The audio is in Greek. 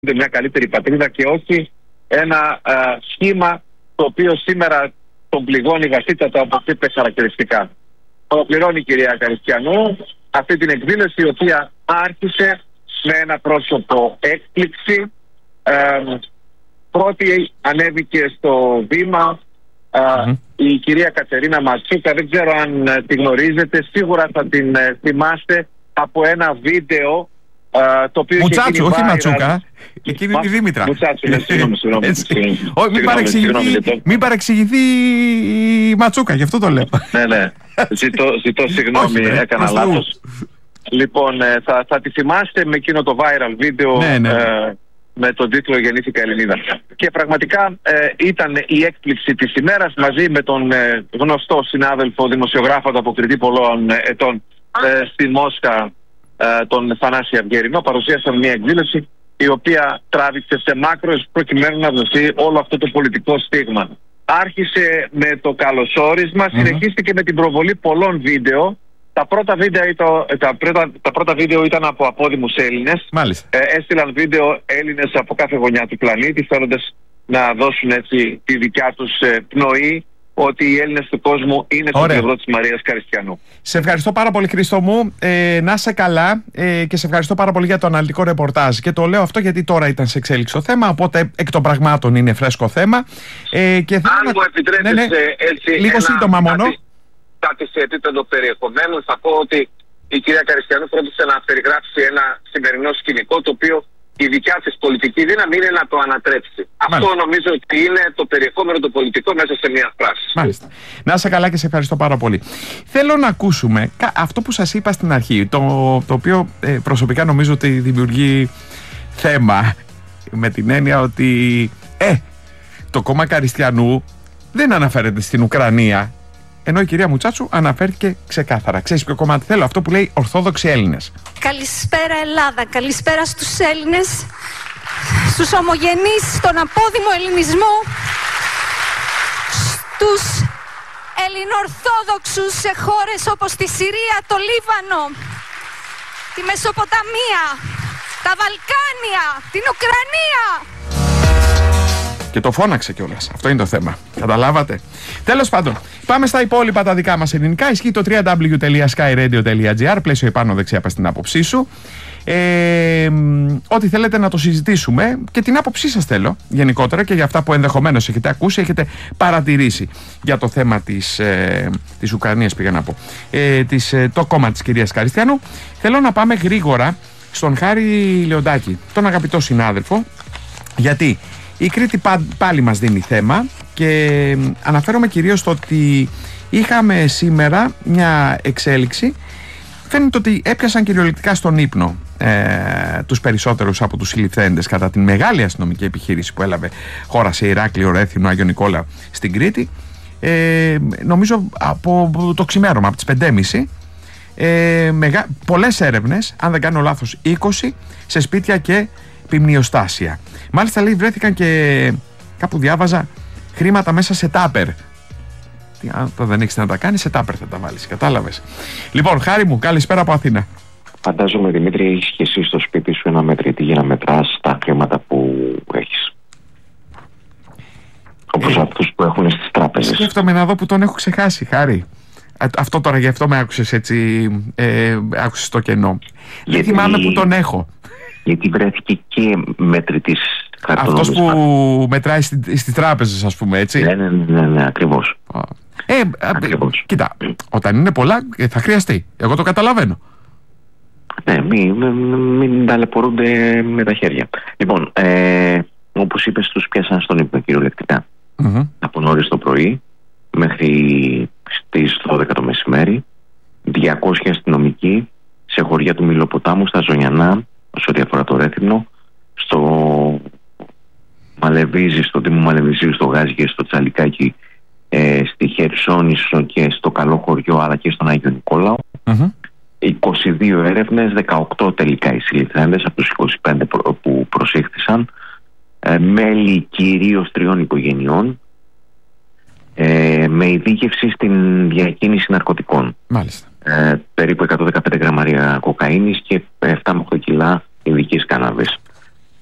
μια καλύτερη πατρίδα και όχι ένα σχήμα το οποίο σήμερα τον πληγώνει βαθύτατα, όπως είπε χαρακτηριστικά. Ολοκληρώνει η κυρία Καριστιανού αυτή την εκδήλωση, η οποία άρχισε με ένα πρόσωπο έκπληξη. Πρώτη ανέβηκε στο βήμα η κυρία Κατερίνα Ματσούκα. Δεν ξέρω αν τη γνωρίζετε, σίγουρα θα την θυμάστε από ένα βίντεο το οποίο Μουτσάτσου, όχι Ματσούκα. Εκείνη είναι η Δήμητρα. Μουτσάτσου, συγγνώμη. Μην παρεξηγηθεί η Ματσούκα, γι' αυτό το λέω. Ναι. Ζητώ συγγνώμη, έκανα λάθος. Λοιπόν, θα τη θυμάστε με εκείνο το viral βίντεο με τον τίτλο «Γεννήθηκα Ελληνίδα». Και πραγματικά ήταν η έκπληξη της ημέρας, μαζί με τον γνωστό συνάδελφο δημοσιογράφο ανταποκριτή πολλών ετών στη Μόσχα, τον Θανάση Αυγερινό. Παρουσίασαν μια εκδήλωση η οποία τράβηξε σε μάκρος προκειμένου να δοθεί όλο αυτό το πολιτικό στίγμα. Άρχισε με το καλωσόρισμα, συνεχίστηκε με την προβολή πολλών βίντεο. Τα πρώτα βίντεο ήταν από απόδημους Έλληνες. Έστειλαν βίντεο Έλληνες από κάθε γωνιά του πλανήτη, θέλοντας να δώσουν έτσι τη δικιά τους πνοή ότι οι Έλληνες του κόσμου είναι στο πλευρό της Μαρίας Καριστιανού. Σε ευχαριστώ πάρα πολύ, Χρήστο μου. Να είσαι καλά και σε ευχαριστώ πάρα πολύ για το αναλυτικό ρεπορτάζ. Και το λέω αυτό γιατί τώρα ήταν σε εξέλιξη το θέμα, οπότε εκ των πραγμάτων είναι φρέσκο θέμα. Και αν μου επιτρέπετε έτσι λίγο σύντομα μόνο. Κάτι σε επίπεδο περιεχομένου, θα πω ότι η κυρία Καριστιανού φρόντισε να περιγράψει ένα σημερινό σκηνικό, το οποίο η δικιά της πολιτική δύναμη είναι να το ανατρέψει. Αυτό νομίζω ότι είναι το περιεχόμενο το πολιτικό μέσα σε μια φράση. Μάλιστα. Να είσαι καλά και σε ευχαριστώ πάρα πολύ. Θέλω να ακούσουμε αυτό που σας είπα στην αρχή, το οποίο προσωπικά νομίζω ότι δημιουργεί θέμα, με την έννοια ότι το κόμμα Καριστιανού δεν αναφέρεται στην Ουκρανία, ενώ η κυρία Μουτσάτσου αναφέρθηκε ξεκάθαρα. Ξέρεις ποιο κομμάτι θέλω? Αυτό που λέει Ορθόδοξοι Έλληνες. Καλησπέρα Ελλάδα, καλησπέρα στους Έλληνες, στους ομογενείς, στον απόδημο ελληνισμό, στους ελληνοορθόδοξους σε χώρες όπως τη Συρία, το Λίβανο, τη Μεσοποταμία, τα Βαλκάνια, την Ουκρανία. Και το φώναξε κιόλας. Αυτό είναι το θέμα. Καταλάβατε. Τέλος πάντων, πάμε στα υπόλοιπα τα δικά μας ελληνικά. Ισχύει το www.skyradio.gr. Πλαίσιο επάνω δεξιά πας την άποψή σου. Ό,τι θέλετε να το συζητήσουμε και την άποψή σας θέλω γενικότερα και για αυτά που ενδεχομένως έχετε ακούσει, έχετε παρατηρήσει για το θέμα της Ουκρανίας, πήγα να πω, το κόμμα της κυρίας Καριστιανού. Θέλω να πάμε γρήγορα στον Χάρη Λεοντάκη, τον αγαπητό συνάδελφο, γιατί η Κρήτη πάλι μας δίνει θέμα και αναφέρομαι κυρίως στο ότι είχαμε σήμερα μια εξέλιξη. Φαίνεται ότι έπιασαν κυριολεκτικά στον ύπνο τους περισσότερους από τους συλληφθέντες κατά την μεγάλη αστυνομική επιχείρηση που έλαβε χώρα σε Ηράκλειο, Ρέθινο, Άγιο Νικόλαο στην Κρήτη. Νομίζω από το ξημέρωμα, από τις 5.30, πολλές έρευνες, αν δεν κάνω λάθος 20, σε σπίτια και ποιμνιοστάσια. Μάλιστα λέει βρέθηκαν και κάπου διάβαζα χρήματα μέσα σε τάπερ. Αν δεν έχεις να τα κάνεις, σε τάπερ θα τα βάλεις, κατάλαβες. Λοιπόν, Χάρη μου, καλησπέρα από Αθήνα. Φαντάζομαι, Δημήτρη, έχεις και εσύ στο σπίτι σου ένα μετρητή για να μετράς τα χρήματα που έχεις. Όπως αυτούς που έχουν στις τράπεζες. Σκέφτομαι να δω που τον έχω ξεχάσει, Χάρη. Αυτό τώρα γι' αυτό με άκουσες έτσι, άκουσες το κενό. Δεν θυμάμαι που τον έχω. Γιατί βρέθηκε και μετρητής χαρτονομίσματος. Αυτός που μετράει στις τράπεζες, ας πούμε, έτσι. Ναι, ακριβώς. Ακριβώς. Κοίτα, όταν είναι πολλά θα χρειαστεί. Εγώ το καταλαβαίνω. Ναι, μην ταλαιπωρούνται με τα χέρια. Λοιπόν, όπως είπες, τους πιάσαν στον ύπνο κυριολεκτικά. Από νωρίς το πρωί μέχρι στις 12 το μεσημέρι. 200 αστυνομικοί σε χωριά του Μιλοποτάμου, στα Ζωνιανά, σε ό,τι αφορά το Ρέθυμνο, στο Μαλεβίζι, στο Δήμο Μαλεβιζίου, στο Γάζι, στο Τσαλικάκι, στη Χερσόνησο και στο Καλό Χωριό, αλλά και στον Άγιο Νικόλαο. 22 έρευνες, 18 τελικά οι συλληφθέντες από τους 25 που προσήχθησαν, μέλη κυρίως 3 οικογενειών, με ειδίκευση στην διακίνηση ναρκωτικών. Μάλιστα. Περίπου 115 γραμμάρια κοκαίνης και 7 με 8 κιλά ειδικής κάναβης.